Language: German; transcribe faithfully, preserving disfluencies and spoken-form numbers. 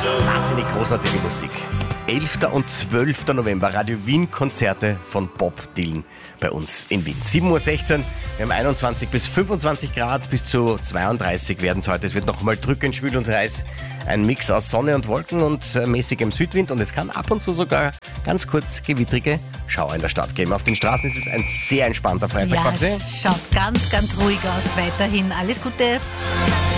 Wahnsinnig großartige Musik. elfter und zwölfter November, Radio Wien Konzerte von Bob Dylan bei uns in Wien. sieben Uhr sechzehn, wir haben einundzwanzig bis fünfundzwanzig Grad, bis zu zweiunddreißig werden es heute. Es wird nochmal drückend, schwül und heiß. Ein Mix aus Sonne und Wolken und mäßigem Südwind und es kann ab und zu sogar ganz kurz gewittrige Schauer in der Stadt geben. Auf den Straßen ist es ein sehr entspannter Freitag. Ja, Babsi. schaut ganz, ganz ruhig aus weiterhin. Alles Gute.